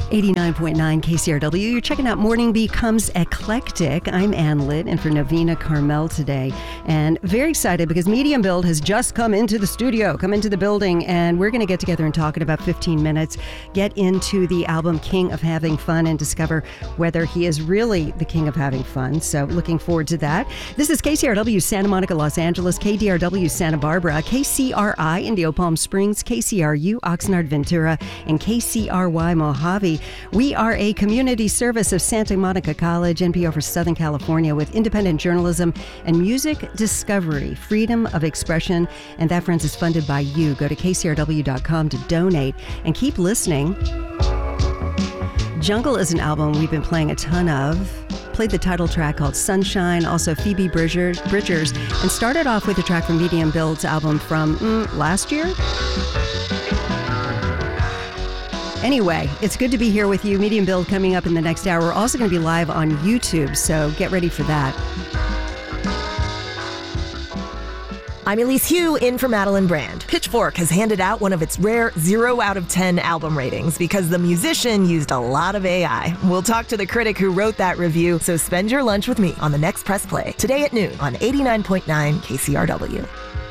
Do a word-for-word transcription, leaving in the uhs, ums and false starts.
eighty-nine point nine K C R W. You're checking out Morning Becomes Eclectic. I'm Ann Litt, and for Novena Carmel today. And very excited because Medium Build has just come into the studio, come into the building, and we're going to get together and talk in about fifteen minutes, get into the album King of Having Fun, and discover whether he is really the king of having fun. So looking forward to that. This is K C R W Santa Monica, Los Angeles, K D R W Santa Barbara, K C R I Indio Palm Springs, K C R U Oxnard Ventura, and K C R Y Mojave. We are a community service of Santa Monica College, N P R for Southern California, with independent journalism and music discovery, freedom of expression, and that, friends, is funded by you. Go to K C R W dot com to donate and keep listening. Jungle is an album we've been playing a ton of. Played the title track called Sunshine, also Phoebe Bridgers, Bridgers, and started off with a track from Medium Build's album from mm, last year? Anyway, it's good to be here with you. Medium Build coming up in the next hour. We're also going to be live on YouTube, so get ready for that. I'm Elise Hu, in for Madeline Brand. Pitchfork has handed out one of its rare zero out of ten album ratings because the musician used a lot of A I. We'll talk to the critic who wrote that review, so spend your lunch with me on the next Press Play, today at noon on eighty-nine point nine K C R W.